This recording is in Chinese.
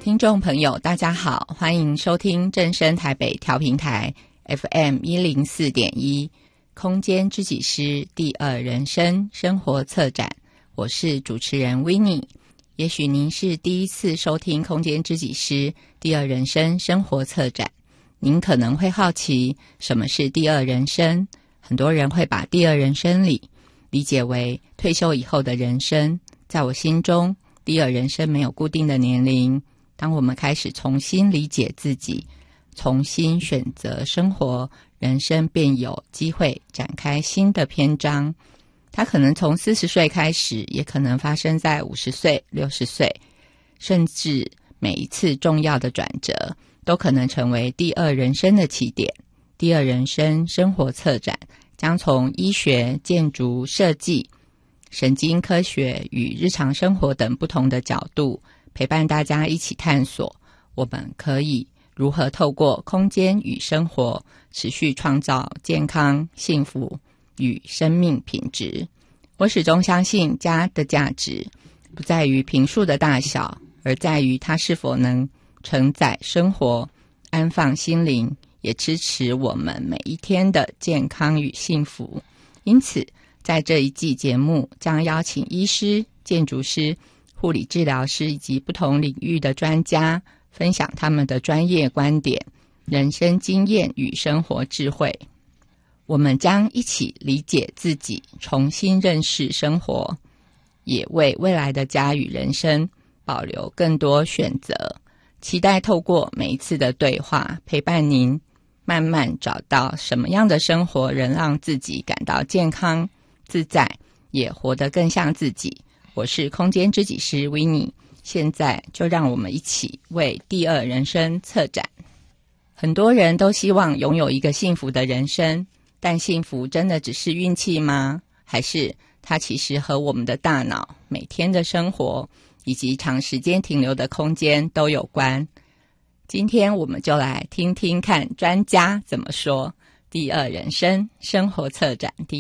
听众朋友大家好，欢迎收听正声台北调频台 FM104.1 空间知己师第二人生生活策展，我是主持人 Winnie。 也许您是第一次收听空间知己师第二人生生活策展，您可能会好奇什么是第二人生。很多人会把第二人生理解为退休以后的人生，在我心中第二人生没有固定的年龄。当我们开始重新理解自己，重新选择生活，人生便有机会展开新的篇章。它可能从40岁开始，也可能发生在50岁、60岁，甚至每一次重要的转折都可能成为第二人生的起点。第二人生生活策展将从医学、建筑、设计、神经科学与日常生活等不同的角度陪伴大家一起探索，我们可以如何透过空间与生活持续创造健康、幸福与生命品质。我始终相信家的价值不在于坪数的大小，而在于它是否能承载生活、安放心灵，也支持我们每一天的健康与幸福。因此在这一季节目将邀请医师、建筑师、护理治疗师以及不同领域的专家分享他们的专业观点、人生经验与生活智慧。我们将一起理解自己，重新认识生活，也为未来的家与人生保留更多选择。期待透过每一次的对话，陪伴您慢慢找到什么样的生活能让自己感到健康、自在，也活得更像自己。我是空间知己师 Winnie， 现在就让我们一起为第二人生策展。很多人都希望拥有一个幸福的人生，但幸福真的只是运气吗？还是它其实和我们的大脑、每天的生活以及长时间停留的空间都有关？今天我们就来听听看专家怎么说。第二人生生活策展第